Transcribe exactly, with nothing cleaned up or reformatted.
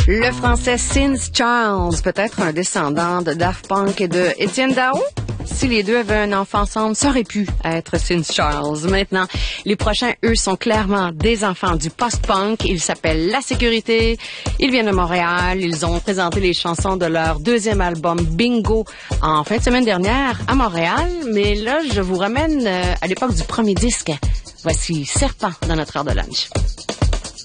Le français Cinz Charles, peut-être un descendant de Daft Punk et de Étienne Dao? Si les deux avaient un enfant ensemble, ça aurait pu être Cinz Charles. Maintenant, les prochains, eux, sont clairement des enfants du post-punk. Ils s'appellent La Sécurité. Ils viennent de Montréal. Ils ont présenté les chansons de leur deuxième album Bingo en fin de semaine dernière à Montréal. Mais là, je vous ramène à l'époque du premier disque. Voici Serpent dans notre heure de lunch.